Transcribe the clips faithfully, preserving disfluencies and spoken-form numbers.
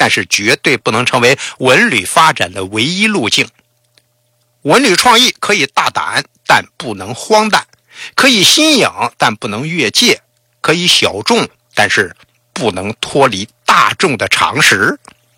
但是绝对不能成为文旅发展的唯一路径。文旅创意可以大胆，但不能荒诞；可以新颖，但不能越界；可以小众，但是不能脱离大众的常识。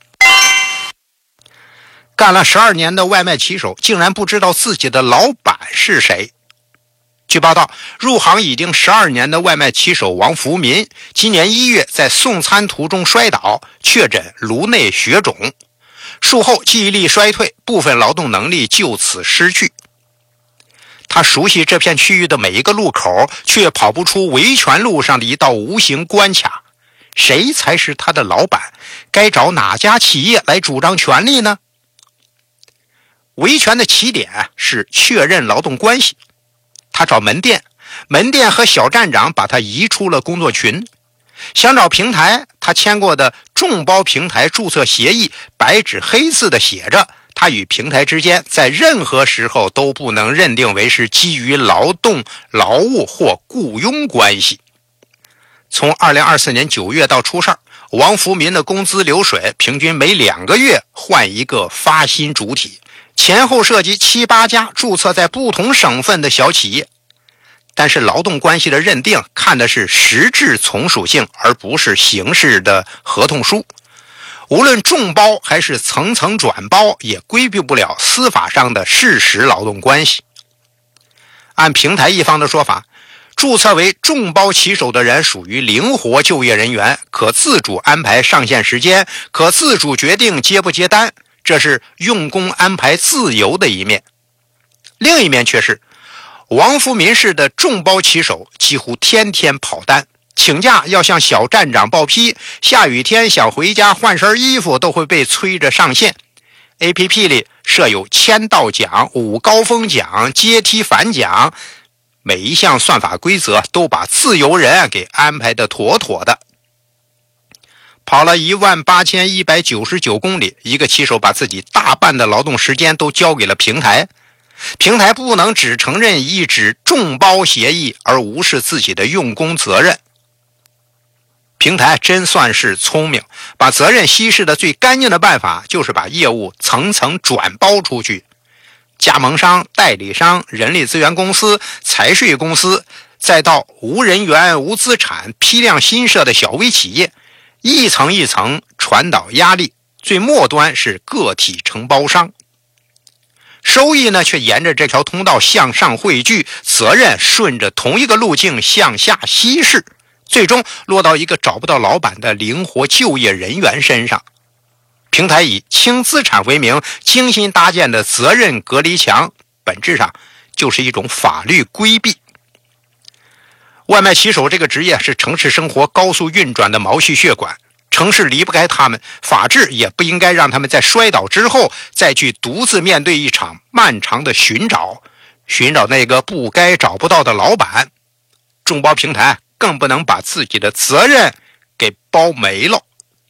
干了十二年的外卖骑手竟然不知道自己的老板是谁。据报道，入行已经十二年的外卖骑手王福民，今年一月在送餐途中摔倒，确诊颅内血肿，术后记忆力衰退，部分劳动能力就此失去。他熟悉这片区域的每一个路口，却跑不出维权路上的一道无形关卡。谁才是他的老板？该找哪家企业来主张权利呢？维权的起点是确认劳动关系。他找门店，门店和小站长把他移出了工作群。想找平台，他签过的众包平台注册协议白纸黑字的写着，他与平台之间在任何时候都不能认定为是基于劳动、劳务或雇佣关系。从二零二四年九月到出事儿，王福民的工资流水平均每两个月换一个发薪主体，前后涉及七八家注册在不同省份的小企业。但是劳动关系的认定看的是实质从属性，而不是形式的合同书。无论众包还是层层转包，也规避不了司法上的事实劳动关系。按平台一方的说法，注册为众包骑手的人属于灵活就业人员，可自主安排上线时间，可自主决定接不接单，这是用工安排自由的一面。另一面却是王福民市的众包骑手几乎天天跑单，请假要向小站长报批，下雨天想回家换身衣服都会被催着上线。 A P P 里设有签到奖、午高峰奖、阶梯反奖，每一项算法规则都把自由人给安排得妥妥的。跑了一万八千一百九十九公里，一个骑手把自己大半的劳动时间都交给了平台。平台不能只承认一纸众包协议而无视自己的用工责任。平台真算是聪明，把责任稀释的最干净的办法就是把业务层层转包出去。加盟商、代理商、人力资源公司、财税公司，再到无人员、无资产、批量新设的小微企业，一层一层传导压力，最末端是个体承包商。收益呢，却沿着这条通道向上汇聚，责任顺着同一个路径向下稀释，最终落到一个找不到老板的灵活就业人员身上。平台以轻资产为名精心搭建的责任隔离墙，本质上就是一种法律规避。外卖骑手这个职业是城市生活高速运转的毛细血管，城市离不开他们，法治也不应该让他们在摔倒之后再去独自面对一场漫长的寻找，寻找那个不该找不到的老板。众包平台更不能把自己的责任给包没了。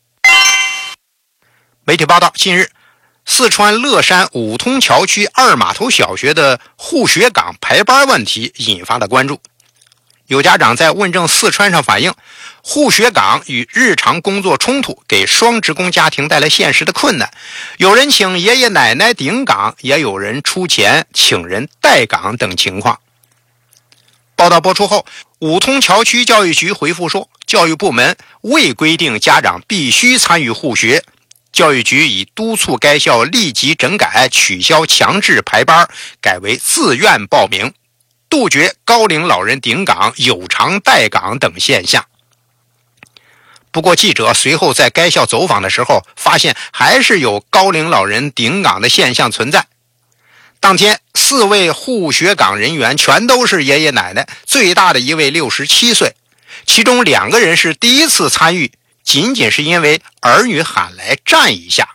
媒体报道，近日四川乐山五通桥区二码头小学的护学岗排班问题引发了关注。有家长在问政四川上反映，护学岗与日常工作冲突，给双职工家庭带来现实的困难。有人请爷爷奶奶顶岗，也有人出钱请人代岗等情况。报道播出后，五通桥区教育局回复说，教育部门未规定家长必须参与护学，教育局已督促该校立即整改，取消强制排班，改为自愿报名，杜绝高龄老人顶岗、有偿代岗等现象。不过记者随后在该校走访的时候，发现还是有高龄老人顶岗的现象存在。当天四位护学岗人员全都是爷爷奶奶，最大的一位六十七岁，其中两个人是第一次参与，仅仅是因为儿女喊来站一下。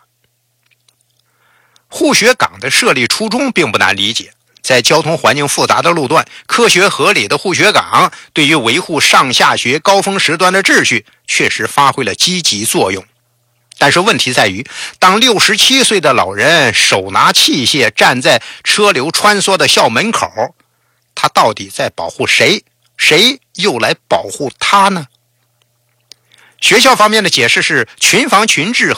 护学岗的设立初衷并不难理解，在交通环境复杂的路段，科学合理的护学岗对于维护上下学高峰时段的秩序确实发挥了积极作用。但是问题在于，当六十七岁的老人手拿器械站在车流穿梭的校门口，他到底在保护谁？谁又来保护他呢？学校方面的解释是群防群治